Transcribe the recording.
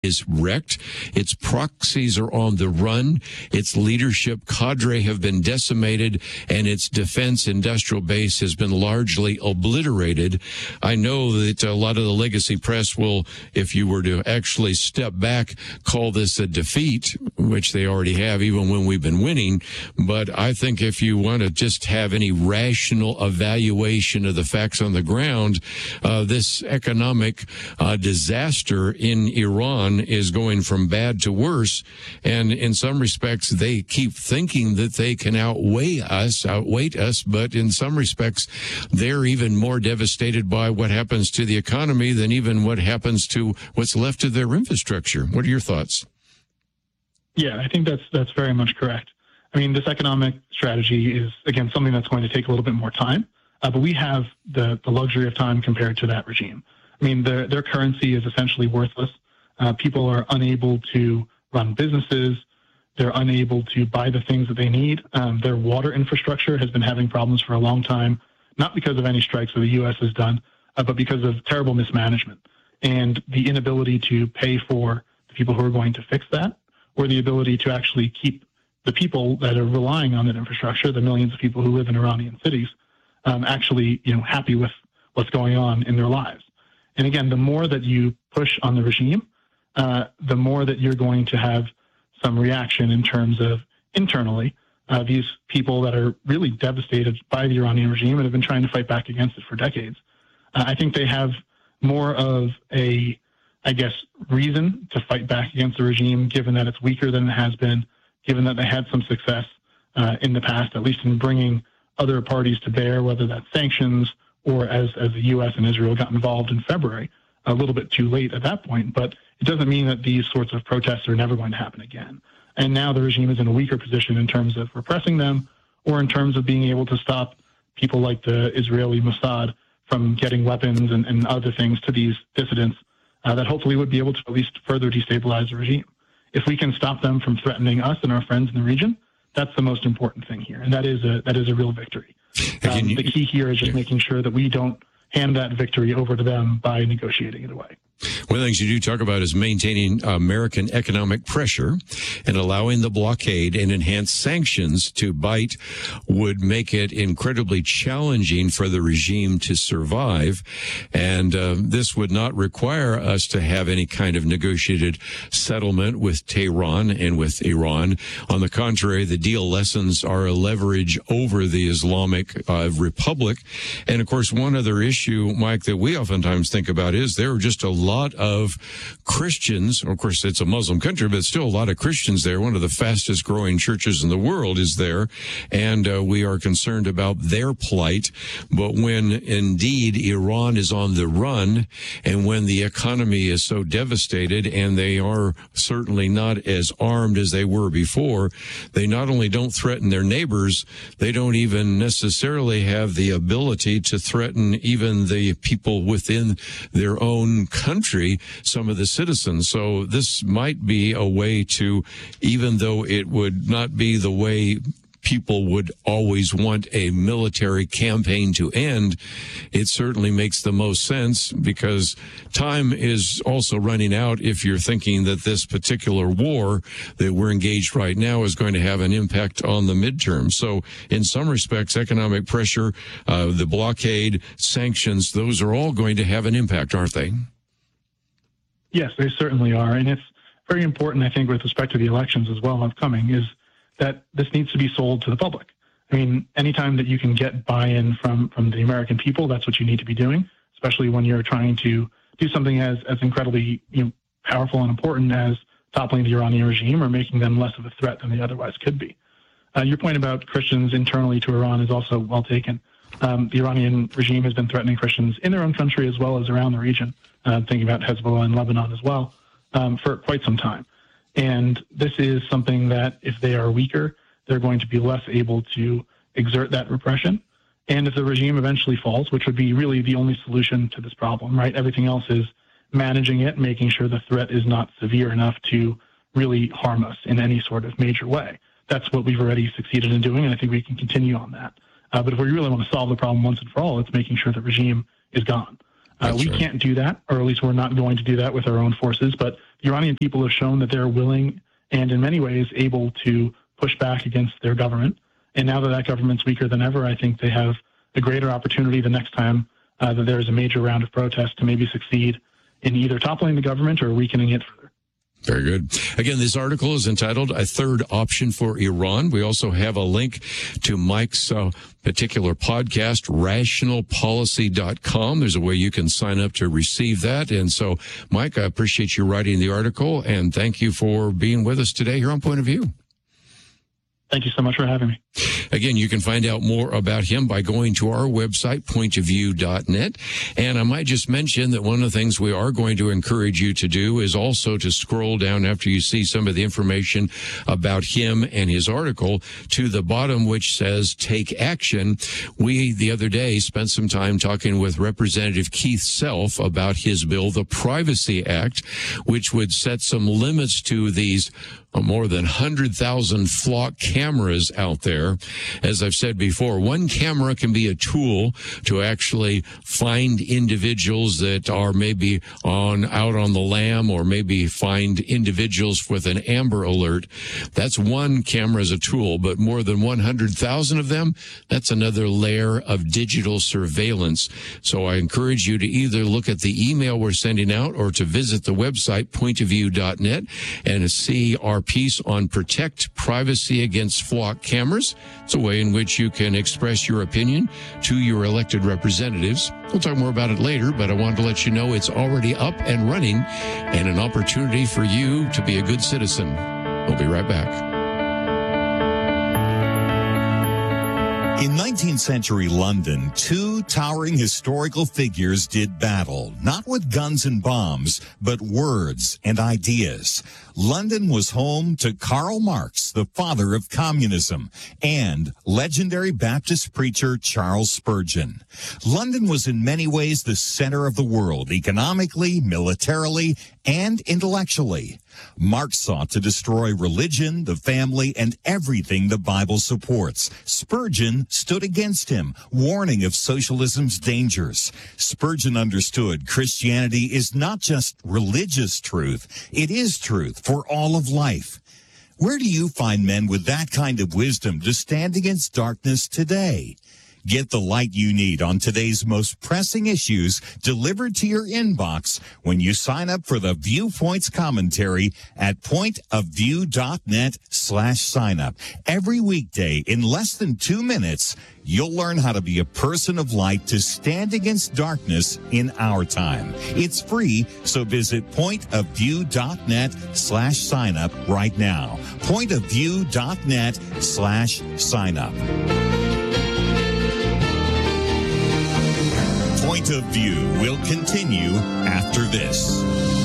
is wrecked. Its proxies are on the run. Its leadership cadre have been decimated, and its defense industrial base has been largely obliterated. I know that a lot of the legacy press will, if you were to actually step back, call this a defeat, which they already have, even when we've been winning. But I think if you want to just have any rational evaluation of the facts on the ground, this economic disaster in Iran is going from bad to worse, and in some respects they keep thinking that they can outweigh us, but in some respects they're even more devastated by what happens to the economy than even what happens to what's left of their infrastructure. What are your thoughts? Yeah, I think that's very much correct. I mean, this economic strategy is, again, something that's going to take a little bit more time, but we have the luxury of time compared to that regime. I mean, their currency is essentially worthless. People are unable to run businesses. They're unable to buy the things that they need. Their water infrastructure has been having problems for a long time, not because of any strikes that the U.S. has done, but because of terrible mismanagement and the inability to pay for the people who are going to fix that, or the ability to actually keep the people that are relying on that infrastructure, the millions of people who live in Iranian cities, actually, happy with what's going on in their lives. And again, the more that you push on the regime, the more that you're going to have some reaction in terms of internally, these people that are really devastated by the Iranian regime and have been trying to fight back against it for decades. I think they have more of a, reason to fight back against the regime, given that it's weaker than it has been, given that they had some success in the past, at least in bringing other parties to bear, whether that's sanctions or as the U.S. and Israel got involved in February, a little bit too late at that point. But it doesn't mean that these sorts of protests are never going to happen again. And now the regime is in a weaker position in terms of repressing them or in terms of being able to stop people like the Israeli Mossad from getting weapons and other things to these dissidents that hopefully would be able to at least further destabilize the regime. If we can stop them from threatening us and our friends in the region, that's the most important thing here. And that is a real victory. The key here is just making sure that we don't hand that victory over to them by negotiating it away. One of the things you do talk about is maintaining American economic pressure, and allowing the blockade and enhanced sanctions to bite would make it incredibly challenging for the regime to survive. And this would not require us to have any kind of negotiated settlement with Tehran and with Iran. On the contrary, the deal lessens our leverage over the Islamic Republic. And of course, one other issue, Mike, that we oftentimes think about is there are just a lot of Christians. Of course, it's a Muslim country, but still a lot of Christians there. One of the fastest growing churches in the world is there, and we are concerned about their plight. But when indeed Iran is on the run, and when the economy is so devastated, and they are certainly not as armed as they were before, they not only don't threaten their neighbors, they don't even necessarily have the ability to threaten even the people within their own country, some of the citizens. So this might be a way to, even though it would not be the way people would always want a military campaign to end, it certainly makes the most sense, because time is also running out if you're thinking that this particular war that we're engaged right now is going to have an impact on the midterm. So in some respects, economic pressure, the blockade, sanctions, those are all going to have an impact, aren't they? Yes, they certainly are. And it's very important, I think, with respect to the elections as well upcoming, is that this needs to be sold to the public. I mean, anytime that you can get buy-in from the American people, that's what you need to be doing, especially when you're trying to do something as incredibly powerful and important as toppling the Iranian regime or making them less of a threat than they otherwise could be. Your point about Christians internally to Iran is also well taken. The Iranian regime has been threatening Christians in their own country as well as around the region, thinking about Hezbollah and Lebanon as well, for quite some time. And this is something that if they are weaker, they're going to be less able to exert that repression. And if the regime eventually falls, which would be really the only solution to this problem, right? Everything else is managing it, making sure the threat is not severe enough to really harm us in any sort of major way. That's what we've already succeeded in doing, and I think we can continue on that. But if we really want to solve the problem once and for all, it's making sure the regime is gone. We can't do that, or at least we're not going to do that with our own forces, but the Iranian people have shown that they're willing and in many ways able to push back against their government. And now that that government's weaker than ever, I think they have a greater opportunity the next time that there is a major round of protests to maybe succeed in either toppling the government or weakening it further. Very good. Again, this article is entitled A Third Option for Iran. We also have a link to Mike's particular podcast, rationalpolicy.com. There's a way you can sign up to receive that. And so, Mike, I appreciate you writing the article, and thank you for being with us today here on Point of View. Thank you so much for having me. Again, you can find out more about him by going to our website, pointofview.net. And I might just mention that one of the things we are going to encourage you to do is also to scroll down after you see some of the information about him and his article to the bottom, which says Take Action. We, the other day, spent some time talking with Representative Keith Self about his bill, the Privacy Act, which would set some limits to these more than 100,000 flock cameras out there. As I've said before, one camera can be a tool to actually find individuals that are maybe out on the lam, or maybe find individuals with an Amber Alert. That's one camera as a tool, but more than 100,000 of them, that's another layer of digital surveillance. So I encourage you to either look at the email we're sending out or to visit the website, pointofview.net, and see our piece on Protect Privacy Against Flock Cameras. It's a way in which you can express your opinion to your elected representatives. We'll talk more about it later, but I wanted to let you know it's already up and running and an opportunity for you to be a good citizen. We'll be right back. In 19th century London, two towering historical figures did battle, not with guns and bombs, but words and ideas. London was home to Karl Marx, the father of communism, and legendary Baptist preacher Charles Spurgeon. London was in many ways the center of the world, economically, militarily, and intellectually. Marx sought to destroy religion, the family, and everything the Bible supports. Spurgeon stood against him, warning of socialism's dangers. Spurgeon understood Christianity is not just religious truth, it is truth for all of life. Where do you find men with that kind of wisdom to stand against darkness today? Get the light you need on today's most pressing issues delivered to your inbox when you sign up for the Viewpoints commentary at pointofview.net/signup. Every weekday in less than 2 minutes, you'll learn how to be a person of light to stand against darkness in our time. It's free, so visit pointofview.net/signup right now. Pointofview.net/signup. Point of View will continue after this.